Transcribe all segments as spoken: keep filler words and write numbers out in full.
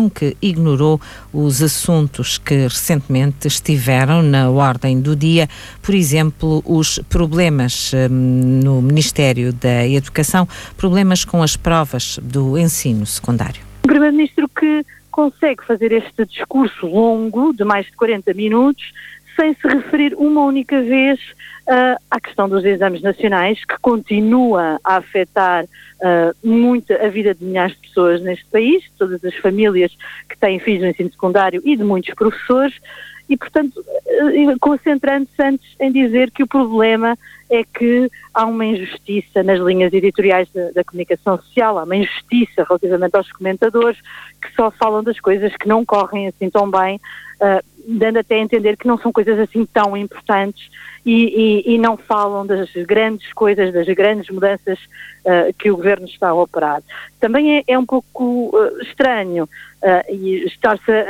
Educação, que ignorou os assuntos que recentemente estiveram na ordem do dia, por exemplo, os problemas hum, no Ministério da Educação, problemas com as provas do ensino secundário. O Primeiro-Ministro que consegue fazer este discurso longo, de mais de quarenta minutos, sem se referir uma única vez uh, à questão dos exames nacionais, que continua a afetar uh, muito a vida de milhares de pessoas neste país, todas as famílias que têm filhos no ensino secundário e de muitos professores, e, portanto, uh, concentrando-se antes em dizer que o problema é que há uma injustiça nas linhas editoriais da, da comunicação social, há uma injustiça relativamente aos comentadores que só falam das coisas que não correm assim tão bem, uh, dando até a entender que não são coisas assim tão importantes e, e, e não falam das grandes coisas, das grandes mudanças uh, que o Governo está a operar. Também é, é um pouco uh, estranho uh, e estar-se a,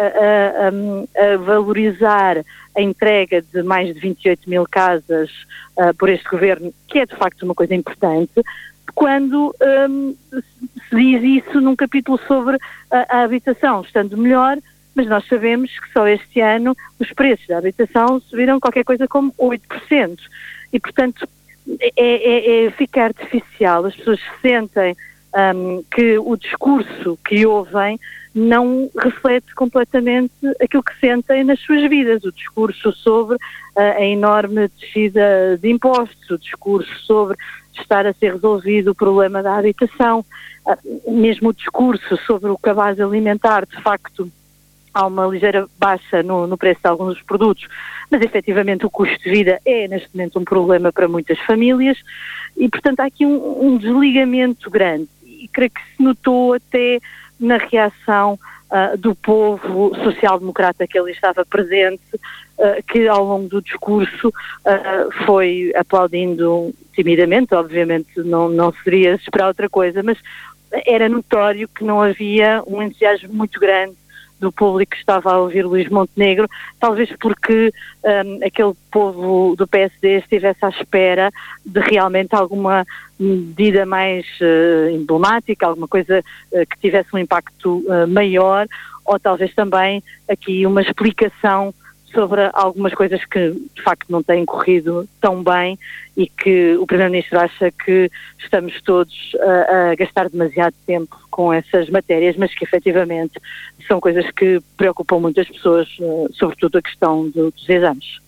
a, a valorizar a entrega de mais de vinte e oito mil casas uh, por este Governo, que é de facto uma coisa importante, quando um, se diz isso num capítulo sobre a, a habitação, estando melhor, mas nós sabemos que só este ano os preços da habitação subiram qualquer coisa como oito por cento. E, portanto, é, é, é fica artificial. As pessoas sentem um, que o discurso que ouvem não reflete completamente aquilo que sentem nas suas vidas. O discurso sobre uh, a enorme descida de impostos, o discurso sobre estar a ser resolvido o problema da habitação, uh, mesmo o discurso sobre o cabaz alimentar, de facto, há uma ligeira baixa no, no preço de alguns dos produtos, mas efetivamente o custo de vida é neste momento um problema para muitas famílias e, portanto, há aqui um, um desligamento grande e creio que se notou até na reação uh, do povo social-democrata que ali estava presente, uh, que ao longo do discurso uh, foi aplaudindo timidamente, obviamente não, não seria esperar outra coisa, mas era notório que não havia um entusiasmo muito grande do público que estava a ouvir Luís Montenegro, talvez porque um, aquele povo do P S D estivesse à espera de realmente alguma medida mais uh, emblemática, alguma coisa uh, que tivesse um impacto uh, maior, ou talvez também aqui uma explicação sobre algumas coisas que de facto não têm corrido tão bem e que o Primeiro-Ministro acha que estamos todos a, a gastar demasiado tempo com essas matérias, mas que efetivamente são coisas que preocupam muitas pessoas, sobretudo a questão do, dos exames.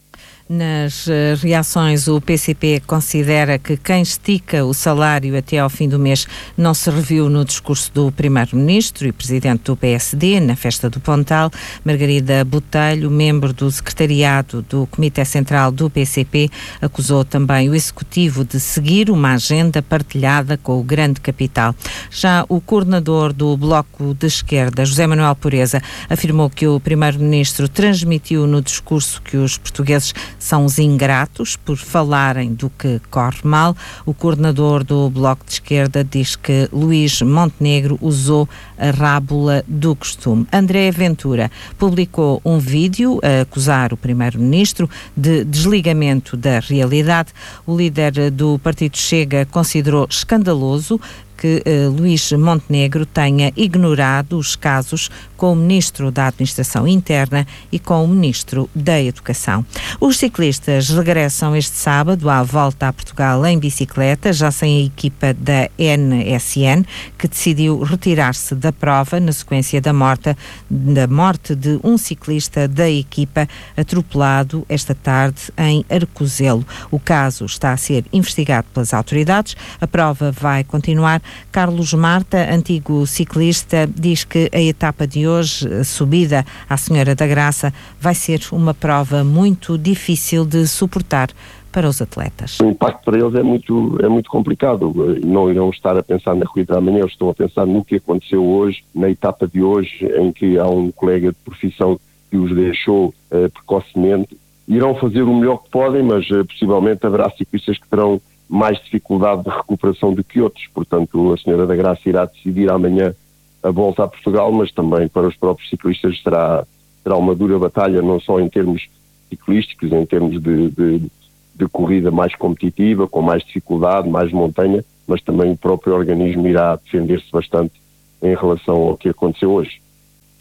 Nas reações, o P C P considera que quem estica o salário até ao fim do mês não se reviu no discurso do Primeiro-Ministro e Presidente do P S D, na festa do Pontal. Margarida Botelho, membro do secretariado do Comitê Central do P C P, acusou também o Executivo de seguir uma agenda partilhada com o grande capital. Já o coordenador do Bloco de Esquerda, José Manuel Pureza, afirmou que o Primeiro-Ministro transmitiu no discurso que os portugueses são os ingratos por falarem do que corre mal. O coordenador do Bloco de Esquerda diz que Luís Montenegro usou a rábula do costume. André Ventura publicou um vídeo a acusar o Primeiro-Ministro de desligamento da realidade. O líder do Partido Chega considerou escandaloso que uh, Luís Montenegro tenha ignorado os casos com o Ministro da Administração Interna e com o Ministro da Educação. Os ciclistas regressam este sábado à Volta a Portugal em bicicleta, já sem a equipa da N S N, que decidiu retirar-se da prova na sequência da morte, da morte de um ciclista da equipa atropelado esta tarde em Arcozelo. O caso está a ser investigado pelas autoridades. A prova vai continuar. Carlos Marta, antigo ciclista, diz que a etapa de hoje, a subida à Senhora da Graça, vai ser uma prova muito difícil de suportar para os atletas. O impacto para eles é muito, é muito complicado. Não irão estar a pensar na corrida amanhã, eles estão a pensar no que aconteceu hoje, na etapa de hoje, em que há um colega de profissão que os deixou uh, precocemente. Irão fazer o melhor que podem, mas uh, possivelmente haverá ciclistas que terão mais dificuldade de recuperação do que outros. Portanto, a Senhora da Graça irá decidir amanhã a volta a Portugal, mas também para os próprios ciclistas será, será uma dura batalha, não só em termos ciclísticos, em termos de, de, de corrida mais competitiva, com mais dificuldade, mais montanha, mas também o próprio organismo irá defender-se bastante em relação ao que aconteceu hoje.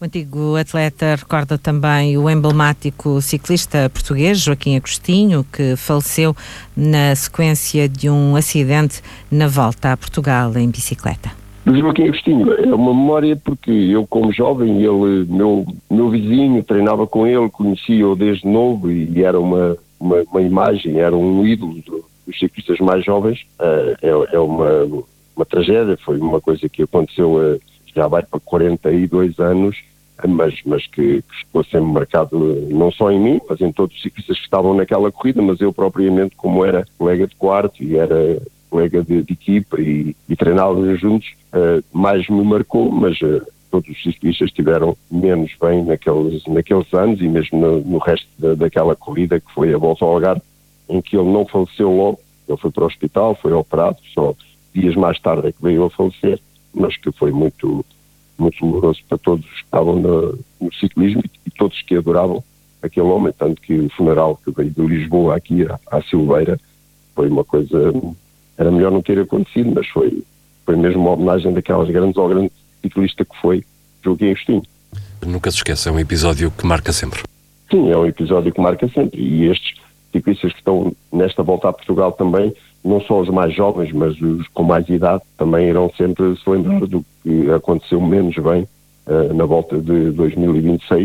O antigo atleta recorda também o emblemático ciclista português Joaquim Agostinho, que faleceu na sequência de um acidente na volta a Portugal em bicicleta. Do Joaquim Agostinho é uma memória porque eu, como jovem, ele, meu, meu vizinho, treinava com ele, conhecia-o desde novo e era uma, uma, uma imagem, era um ídolo dos ciclistas mais jovens. Uh, é é uma, uma tragédia, foi uma coisa que aconteceu uh, já vai para quarenta e dois anos, mas, mas que, que ficou sempre marcado não só em mim, mas em todos os ciclistas que estavam naquela corrida, mas eu propriamente, como era colega de quarto e era colega de, de equipa e, e treinávamos juntos, uh, mais me marcou, mas uh, todos os ciclistas estiveram menos bem naqueles, naqueles anos e mesmo no, no resto da, daquela corrida que foi a Volta ao Algarve, em que ele não faleceu logo, ele foi para o hospital, foi operado, só dias mais tarde é que veio a falecer, mas que foi muito... muito doloroso para todos que estavam no, no ciclismo e todos que adoravam aquele homem, tanto que o funeral que veio de Lisboa aqui à, à Silveira foi uma coisa, era melhor não ter acontecido, mas foi, foi mesmo uma homenagem daquelas grandes ao grande ciclista que foi Joaquim Agostinho. Nunca se esquece, é um episódio que marca sempre. Sim, é um episódio que marca sempre e estes ciclistas que estão nesta volta a Portugal também, não só os mais jovens, mas os com mais idade, também irão sempre se lembrar do que aconteceu menos bem uh, na volta de dois mil e vinte e seis.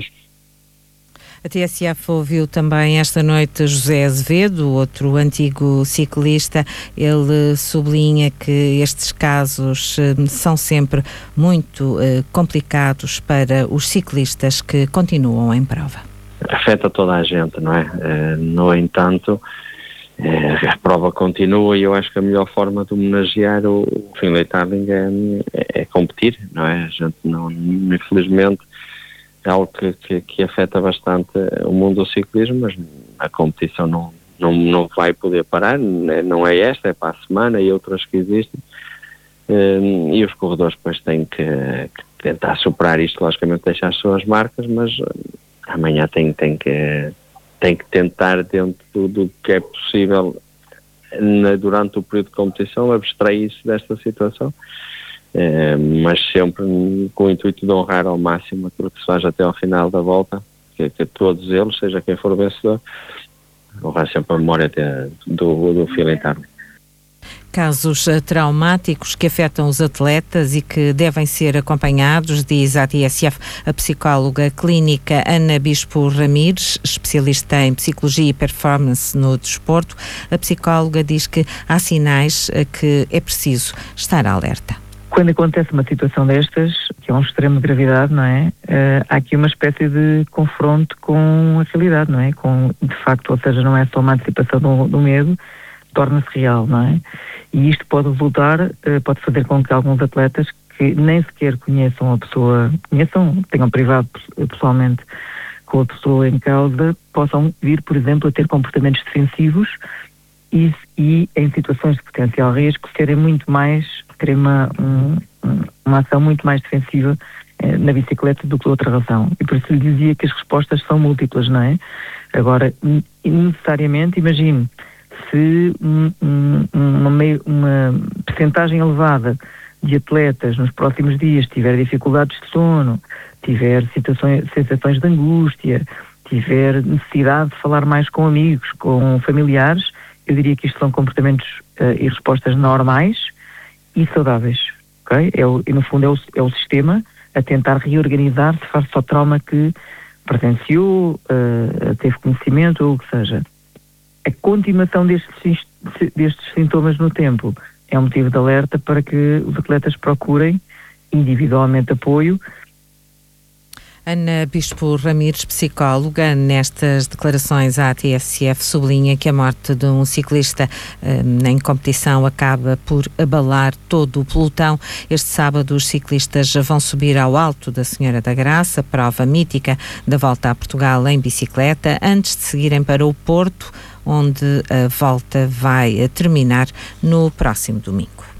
A T S F ouviu também esta noite José Azevedo, outro antigo ciclista. Ele sublinha que estes casos uh, são sempre muito uh, complicados para os ciclistas que continuam em prova. Afeta toda a gente, não é? Uh, no entanto, É, a prova continua e eu acho que a melhor forma de homenagear o, o Finlay Tarling é, é, é competir, não é? A gente não, infelizmente, é algo que, que, que afeta bastante o mundo do ciclismo, mas a competição não, não, não vai poder parar, não é esta, é para a semana e outras que existem, e os corredores depois têm que, que tentar superar isto, logicamente deixar as suas marcas, mas amanhã tem, tem que... tem que tentar, dentro do que é possível na, durante o período de competição, abstrair-se desta situação, eh, mas sempre com o intuito de honrar ao máximo aquilo que se faz até ao final da volta, que, que todos eles, seja quem for o vencedor, honrar sempre a memória de, do, do Finlay Tarling. Casos traumáticos que afetam os atletas e que devem ser acompanhados, diz à T S F a psicóloga clínica Ana Bispo Ramires, especialista em psicologia e performance no desporto. A psicóloga diz que há sinais a que é preciso estar alerta. Quando acontece uma situação destas, que é um extremo de gravidade, não é? Uh, há aqui uma espécie de confronto com a realidade, não é? Com, de facto, ou seja, não é só uma antecipação do, do medo, torna-se real, não é? E isto pode resultar, uh, pode fazer com que alguns atletas que nem sequer conheçam a pessoa, conheçam, tenham privado pessoalmente com a pessoa em causa, possam vir, por exemplo, a ter comportamentos defensivos e, e em situações de potencial risco, serem muito mais, terem uma, um, uma ação muito mais defensiva eh, na bicicleta do que outra razão. E por isso lhe dizia que as respostas são múltiplas, não é? Agora, necessariamente, imagine, se um, um, uma, meio, uma percentagem elevada de atletas nos próximos dias tiver dificuldades de sono, tiver situações, sensações de angústia, tiver necessidade de falar mais com amigos, com familiares, eu diria que isto são comportamentos uh, e respostas normais e saudáveis, ok? É o, e no fundo é o, é o sistema a tentar reorganizar-se face ao trauma que presenciou, uh, teve conhecimento ou o que seja. A continuação destes, destes sintomas no tempo é um motivo de alerta para que os atletas procurem individualmente apoio. Ana Bispo Ramires, psicóloga, nestas declarações à T S F, sublinha que a morte de um ciclista um, em competição acaba por abalar todo o pelotão. Este sábado os ciclistas vão subir ao Alto da Senhora da Graça, prova mítica da Volta a Portugal em bicicleta, antes de seguirem para o Porto, onde a volta vai terminar no próximo domingo.